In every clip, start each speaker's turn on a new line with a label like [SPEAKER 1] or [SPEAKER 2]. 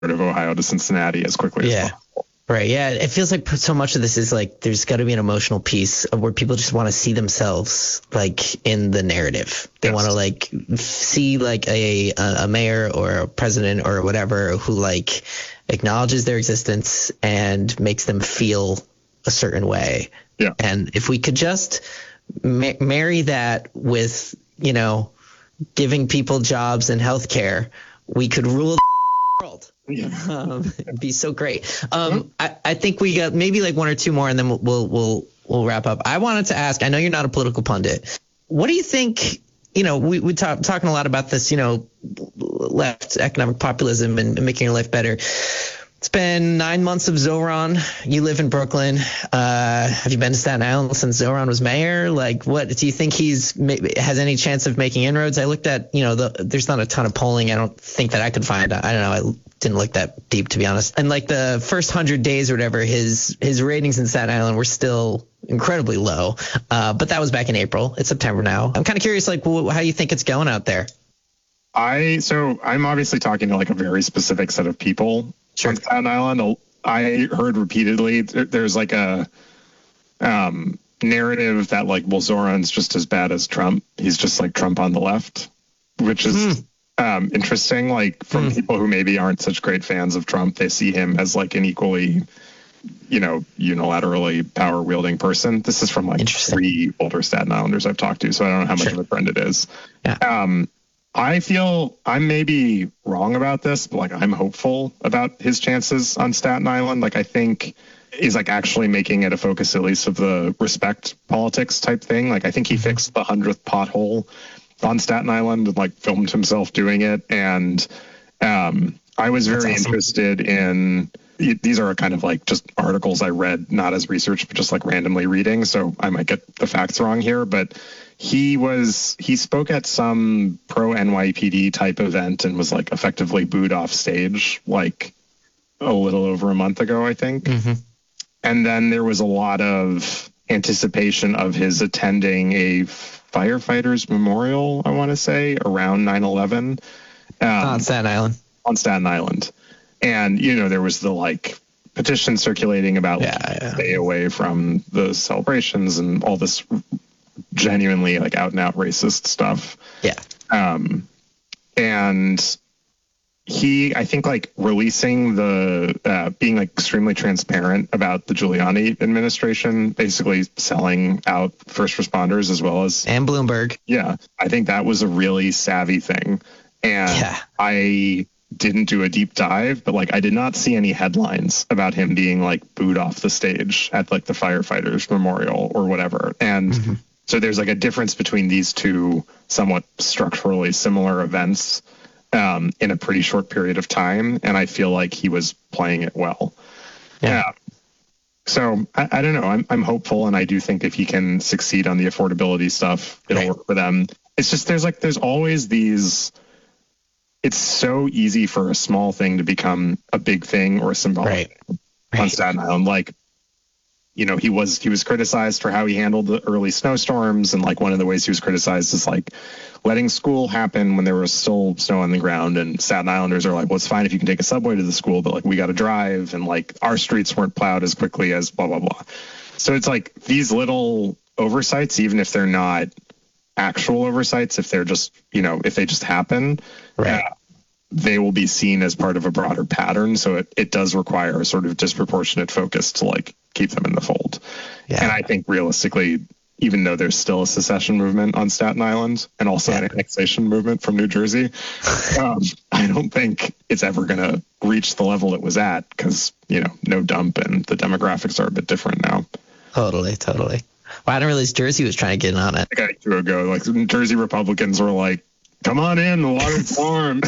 [SPEAKER 1] of Ohio to Cincinnati as quickly as possible.
[SPEAKER 2] Right. Yeah. It feels like so much of this is like there's got to be an emotional piece of where people just want to see themselves like in the narrative. They want to like see like a mayor or a president or whatever who like acknowledges their existence and makes them feel a certain way.
[SPEAKER 1] Yeah.
[SPEAKER 2] And if we could just marry that with, you know, giving people jobs and healthcare, we could rule the world. It'd be so great. I think we got maybe like one or two more, and then we'll wrap up. I wanted to ask, I know you're not a political pundit. What do you think? You know, we talking a lot about this, you know, left economic populism and making your life better. It's been 9 months of Zoran. You live in Brooklyn. Have you been to Staten Island since Zoran was mayor? Like, what do you think has any chance of making inroads? I looked at, you know, there's not a ton of polling. I don't think that I could find. I don't know. I didn't look that deep, to be honest. And like the first 100 days or whatever, his ratings in Staten Island were still incredibly low. But that was back in April. It's September now. I'm kind of curious, like, how you think it's going out there.
[SPEAKER 1] So I'm obviously talking to like a very specific set of people.
[SPEAKER 2] Sure.
[SPEAKER 1] On Staten Island, I heard repeatedly there's like a narrative that like, well, Zoran's just as bad as Trump. He's just like Trump on the left, which is interesting. Like from people who maybe aren't such great fans of Trump, they see him as like an equally, you know, unilaterally power wielding person. This is from like 3 older Staten Islanders I've talked to, so I don't know how much of a trend it is.
[SPEAKER 2] Yeah.
[SPEAKER 1] I feel I may be wrong about this, but like I'm hopeful about his chances on Staten Island. Like I think is like actually making it a focus at least of the respect politics type thing. Like I think he fixed the 100th pothole on Staten Island and like filmed himself doing it. And I was very interested in, these are kind of like just articles I read, not as research, but just like randomly reading. So I might get the facts wrong here, but he spoke at some pro NYPD type event and was like effectively booed off stage like a little over a month ago, I think. Mm-hmm. And then there was a lot of anticipation of his attending a firefighters memorial, I want to say, around 9/11.
[SPEAKER 2] On Staten Island.
[SPEAKER 1] On Staten Island. And, you know, there was the like petition circulating about stay away from the celebrations and all this genuinely like out and out racist stuff.
[SPEAKER 2] Yeah.
[SPEAKER 1] And he, I think like releasing the being like extremely transparent about the Giuliani administration, basically selling out first responders as well as
[SPEAKER 2] and Bloomberg.
[SPEAKER 1] Yeah. I think that was a really savvy thing. And I didn't do a deep dive, but like I did not see any headlines about him being like booed off the stage at like the firefighters memorial or whatever. And so there's like a difference between these two somewhat structurally similar events in a pretty short period of time. And I feel like he was playing it well. Yeah. So I don't know. I'm hopeful. And I do think if he can succeed on the affordability stuff, it'll work for them. It's just, there's always these, it's so easy for a small thing to become a big thing or a symbolic thing on Staten Island. Like, you know, he was criticized for how he handled the early snowstorms. And like one of the ways he was criticized is like letting school happen when there was still snow on the ground. And Staten Islanders are like, well, it's fine if you can take a subway to the school, but like we got to drive. And like our streets weren't plowed as quickly as blah, blah, blah. So it's like these little oversights, even if they're not actual oversights, if they're just, you know, if they just happen, they will be seen as part of a broader pattern. So it does require a sort of disproportionate focus to like keep them in the fold. Yeah. And I think realistically, even though there's still a secession movement on Staten Island and also an annexation movement from New Jersey, I don't think it's ever going to reach the level it was at because, you know, no dump and the demographics are a bit different now.
[SPEAKER 2] Totally. Well, I didn't realize Jersey was trying to get in on it.
[SPEAKER 1] A guy or two ago, like New Jersey Republicans were like, come on in, the water's warm.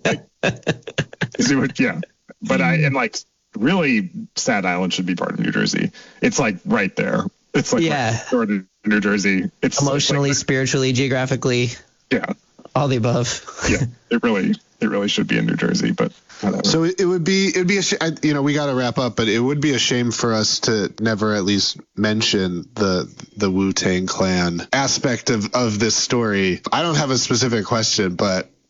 [SPEAKER 1] But really, Staten Island should be part of New Jersey. It's like right there. It's like right to New Jersey. It's
[SPEAKER 2] emotionally, spiritually, geographically.
[SPEAKER 1] Yeah.
[SPEAKER 2] All the above.
[SPEAKER 1] Yeah, it really should be in New Jersey, but whatever.
[SPEAKER 3] So it'd be a you know, we got to wrap up, but it would be a shame for us to never at least mention the Wu-Tang Clan aspect of this story. I don't have a specific question, but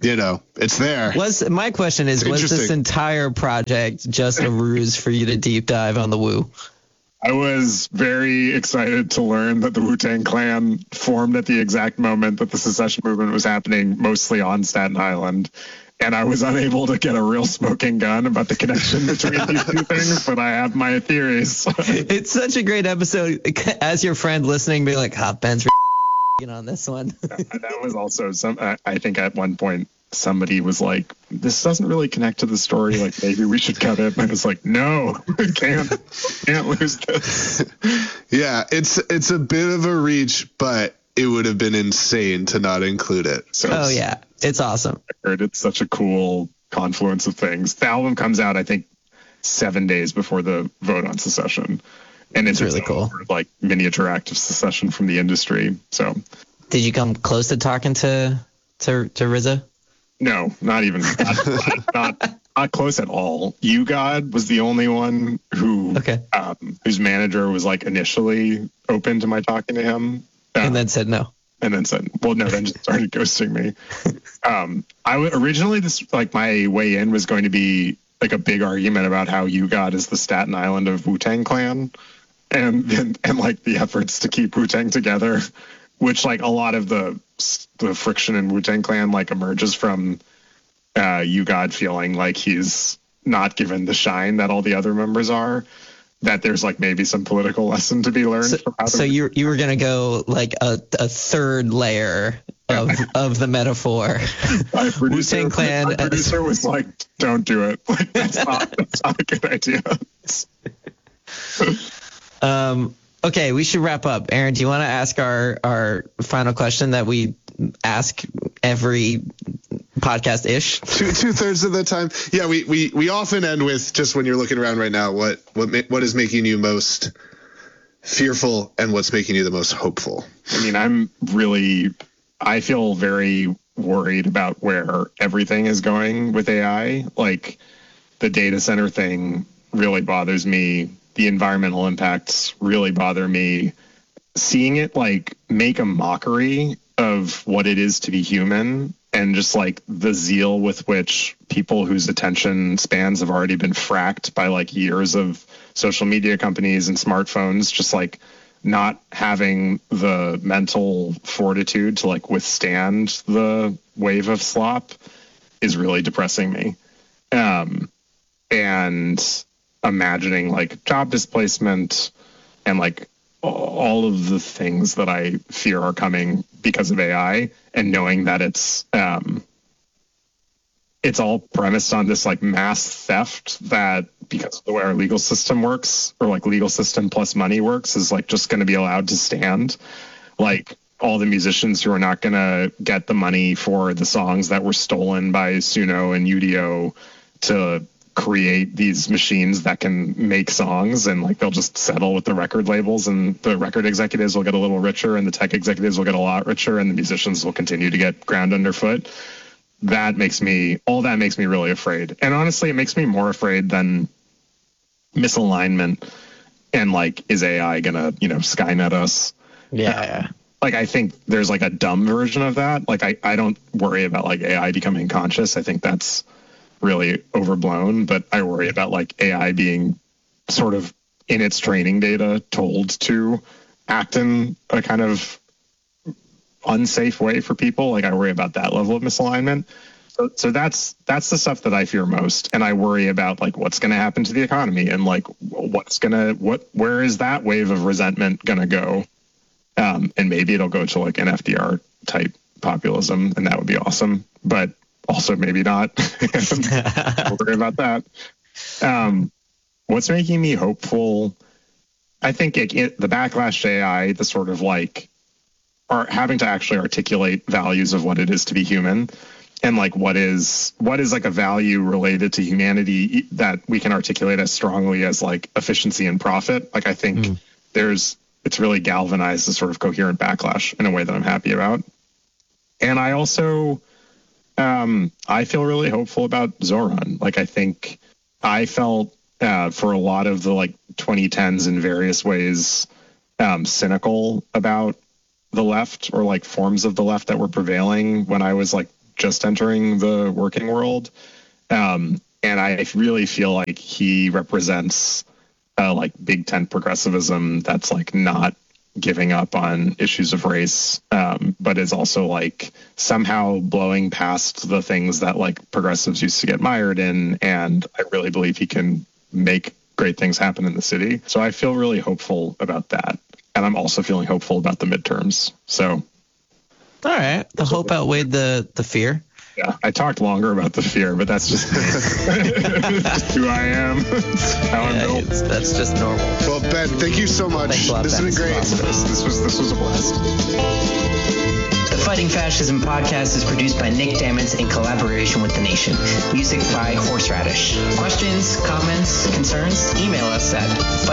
[SPEAKER 3] it's there.
[SPEAKER 2] My question is, was this entire project just a ruse for you to deep dive on the Wu?
[SPEAKER 1] I was very excited to learn that the Wu-Tang Clan formed at the exact moment that the secession movement was happening, mostly on Staten Island. And I was unable to get a real smoking gun about the connection between these two things, but I have my theories.
[SPEAKER 2] It's such a great episode. As your friend listening, be like, Ben's on this one.
[SPEAKER 1] That was also I think at one point somebody was like, this doesn't really connect to the story. Like, maybe we should cut it. And I was like, no, we can't lose this.
[SPEAKER 3] Yeah, it's a bit of a reach, but it would have been insane to not include it.
[SPEAKER 2] So yeah, it's awesome.
[SPEAKER 1] I heard it's such a cool confluence of things. The album comes out, I think, 7 days before the vote on secession. And it's
[SPEAKER 2] really cool.
[SPEAKER 1] Like miniature act of secession from the industry. So,
[SPEAKER 2] did you come close to talking to RZA?
[SPEAKER 1] No, not even. Not close at all. UGOD was the only one whose manager was like initially open to my talking to him,
[SPEAKER 2] and then said no.
[SPEAKER 1] And then said, well, no, then just started ghosting me. Originally this like my way in was going to be like a big argument about how UGOD is the Staten Island of Wu-Tang Clan, and like the efforts to keep Wu-Tang together, which like a lot of the friction in Wu-Tang Clan like emerges from UGOD feeling like he's not given the shine that all the other members are, that there's like maybe some political lesson to be learned.
[SPEAKER 2] So you were going to go like a third layer of the metaphor.
[SPEAKER 1] Wu-Tang Clan. My producer was like, don't do it. Like, that's not a good idea.
[SPEAKER 2] Okay, we should wrap up. Aaron, do you want to ask our final question that we ask every podcast-ish?
[SPEAKER 3] Two-thirds of the time. Yeah, we often end with, just when you're looking around right now, what is making you most fearful and what's making you the most hopeful?
[SPEAKER 1] I mean, I feel very worried about where everything is going with AI. Like, the data center thing really bothers me. The environmental impacts really bother me. Seeing it like make a mockery of what it is to be human, and just like the zeal with which people whose attention spans have already been fracked by like years of social media companies and smartphones, just like not having the mental fortitude to like withstand the wave of slop is really depressing me. And imagining like job displacement and like all of the things that I fear are coming because of AI, and knowing that it's all premised on this like mass theft that, because of the way our legal system works, or like legal system plus money works, is like just going to be allowed to stand. Like all the musicians who are not going to get the money for the songs that were stolen by Suno and Udio to create these machines that can make songs, and like they'll just settle with the record labels, and the record executives will get a little richer and the tech executives will get a lot richer, and the musicians will continue to get ground underfoot. All that makes me really afraid. And honestly, it makes me more afraid than misalignment and like, is AI gonna, Skynet us?
[SPEAKER 2] Yeah.
[SPEAKER 1] Like, I think there's like a dumb version of that. Like, I don't worry about like AI becoming conscious. I think that's really overblown, but I worry about like AI being sort of in its training data told to act in a kind of unsafe way for people. Like, I worry about that level of misalignment. So that's the stuff that I fear most. And I worry about like what's going to happen to the economy, and like where is that wave of resentment going to go? And maybe it'll go to like an FDR type populism, and that would be awesome. But also maybe not. Don't worry about that. What's making me hopeful? I think the backlash to AI, the sort of like are having to actually articulate values of what it is to be human, and like what is like a value related to humanity that we can articulate as strongly as like efficiency and profit. Like, I think it's really galvanized a sort of coherent backlash in a way that I'm happy about. And I also I feel really hopeful about Zoran. Like, I think I felt for a lot of the like 2010s in various ways cynical about the left, or like forms of the left that were prevailing when I was like just entering the working world. And I really feel like he represents like big tent progressivism that's like not giving up on issues of race, but is also like somehow blowing past the things that like progressives used to get mired in. And I really believe he can make great things happen in the city. So I feel really hopeful about that. And I'm also feeling hopeful about the midterms. So.
[SPEAKER 2] All right. The hope outweighed the fear.
[SPEAKER 1] Yeah, I talked longer about the fear, but that's just me. Just who I am. How I'm built.
[SPEAKER 2] That's just normal.
[SPEAKER 3] Well, Ben, thank you so much.
[SPEAKER 2] Thanks a lot,
[SPEAKER 3] this has been great.
[SPEAKER 1] This was a blast.
[SPEAKER 4] The Fighting Fascism podcast is produced by Nick Damons in collaboration with The Nation. Music by Horseradish. Questions, comments, concerns? Email us at